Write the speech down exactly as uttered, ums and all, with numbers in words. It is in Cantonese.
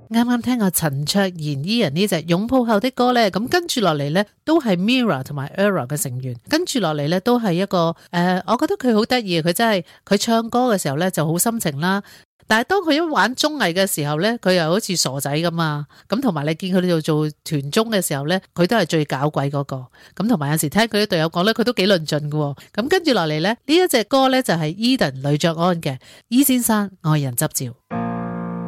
啱啱聽阿陳卓賢 Ian 呢隻擁抱後的歌呢，咁跟住落嚟呢，都係 Mirror 同埋 Error 嘅成員，跟住落嚟呢，都係一個誒、呃，我覺得佢好得意，佢真係佢唱歌嘅時候呢就好深情啦。但係當佢一玩綜藝嘅時候咧，佢又好似傻仔咁啊！咁同埋你見佢哋做團綜嘅時候咧，佢都係最搞鬼嗰個。咁同埋有時聽佢啲隊友講咧，佢都幾論盡嘅。咁跟住落嚟咧，呢一隻歌咧就係 Eden 呂爵安嘅《E 先生愛人執照》。